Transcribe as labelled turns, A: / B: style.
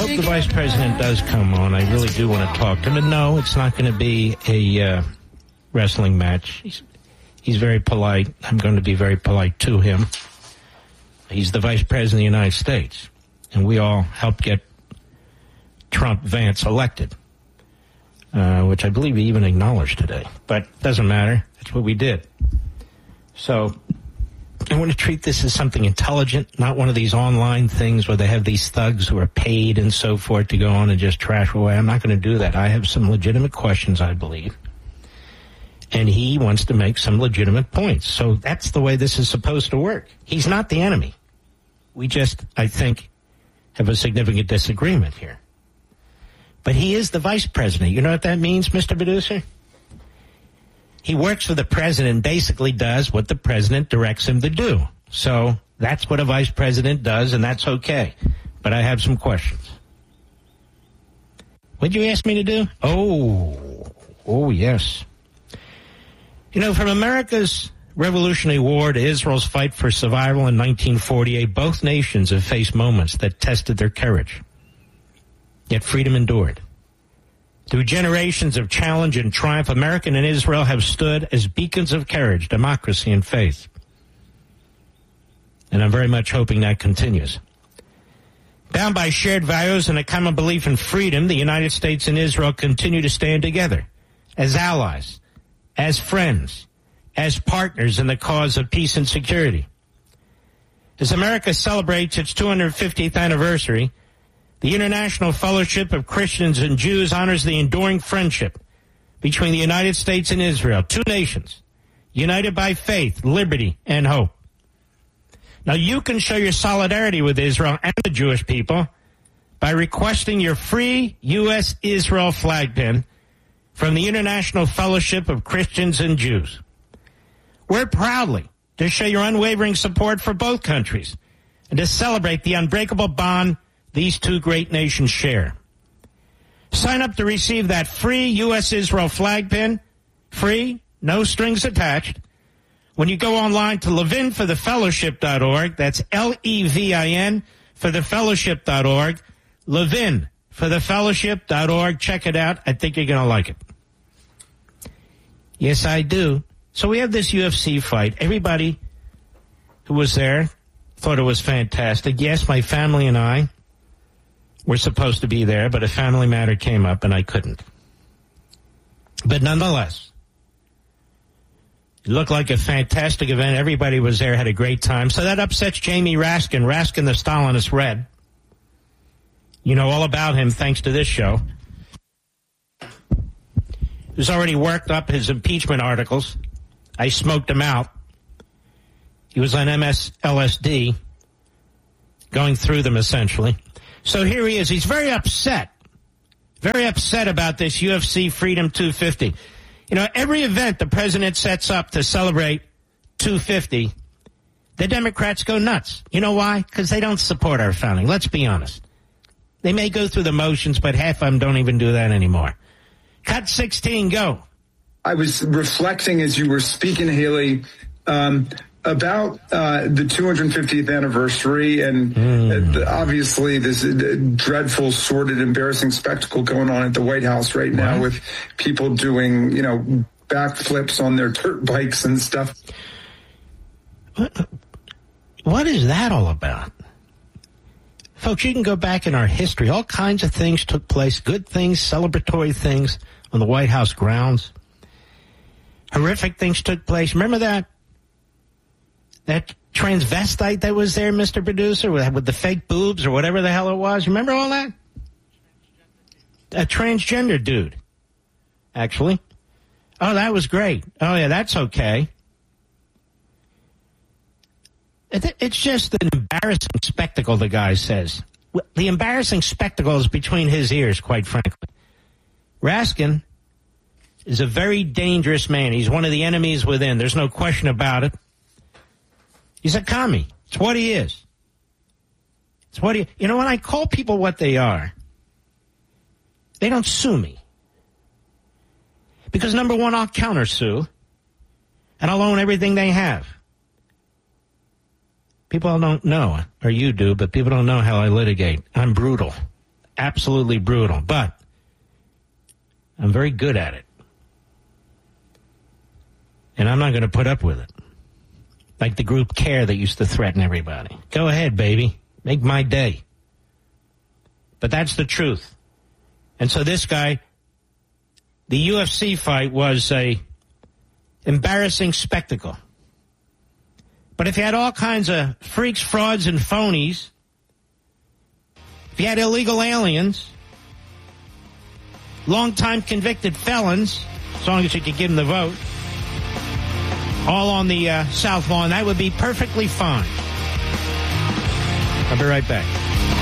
A: hope the vice president does come on. I really do want to talk to him. And no, it's not going to be a wrestling match. He's very polite. I'm going to be very polite to him. He's the vice president of the United States. And we all helped get Trump-Vance elected, which I believe he even acknowledged today. But it doesn't matter. That's what we did. So I want to treat this as something intelligent, not one of these online things where they have these thugs who are paid and so forth to go on and just trash away. I'm not going to do that. I have some legitimate questions, I believe. And he wants to make some legitimate points. So that's the way this is supposed to work. He's not the enemy. We just, I think, have a significant disagreement here. But he is the vice president. You know what that means, Mr. Producer? He works for the president and basically does what the president directs him to do. So that's what a vice president does, and that's okay. But I have some questions. What'd you ask me to do? Oh, yes. You know, from America's Revolutionary War to Israel's fight for survival in 1948, both nations have faced moments that tested their courage. Yet freedom endured. Through generations of challenge and triumph, America and Israel have stood as beacons of courage, democracy, and faith. And I'm very much hoping that continues. Bound by shared values and a common belief in freedom, the United States and Israel continue to stand together as allies, as friends, as partners in the cause of peace and security. As America celebrates its 250th anniversary, the International Fellowship of Christians and Jews honors the enduring friendship between the United States and Israel, two nations, united by faith, liberty, and hope. Now, you can show your solidarity with Israel and the Jewish people by requesting your free U.S.-Israel flag pin from the International Fellowship of Christians and Jews. We're proudly to show your unwavering support for both countries and to celebrate the unbreakable bond these two great nations share. Sign up to receive that free U.S.-Israel flag pin, free, no strings attached, when you go online to levinforthefellowship.org. That's Levin for thefellowship.org. Levin for thefellowship.org. Check it out. I think you're going to like it. Yes, I do. So we have this UFC fight. Everybody who was there thought it was fantastic. Yes, my family and I were supposed to be there, but a family matter came up and I couldn't. But nonetheless, it looked like a fantastic event. Everybody was there, had a great time. So that upsets Jamie Raskin. Raskin, the Stalinist Red. You know all about him thanks to this show. He's already worked up his impeachment articles. I smoked him out. He was on LSD, going through them essentially. So here he is. He's very upset about this UFC Freedom 250. You know, every event the president sets up to celebrate 250, the Democrats go nuts. You know why? Because they don't support our founding. Let's be honest. They may go through the motions, but half of them don't even do that anymore. Cut 16, go.
B: I was reflecting as you were speaking, Haley, about the 250th anniversary and obviously this dreadful, sordid, embarrassing spectacle going on at the White House right now with people doing, you know, backflips on their dirt bikes and stuff.
A: What is that all about? Folks, you can go back in our history. All kinds of things took place, good things, celebratory things on the White House grounds. Horrific things took place. Remember that? That transvestite that was there, Mr. Producer, with the fake boobs or whatever the hell it was. Remember all that? A transgender dude, actually. Oh, that was great. Oh, yeah, that's okay. It's just an embarrassing spectacle, the guy says. The embarrassing spectacle is between his ears, quite frankly. Raskin is a very dangerous man. He's one of the enemies within. There's no question about it. He's a commie. It's what he is. It's what he... You know, when I call people what they are, they don't sue me. Because, number one, I'll countersue, and I'll own everything they have. People don't know, or you do, but people don't know how I litigate. I'm brutal. absolutely brutal. But I'm very good at it. And I'm not going to put up with it. Like the group CARE that used to threaten everybody. Go ahead, baby. Make my day. But that's the truth. And so this guy, the UFC fight was a embarrassing spectacle. But if you had all kinds of freaks, frauds, and phonies, if you had illegal aliens, long-time convicted felons, as long as you could give them the vote, all on the South Lawn, that would be perfectly fine. I'll be right back.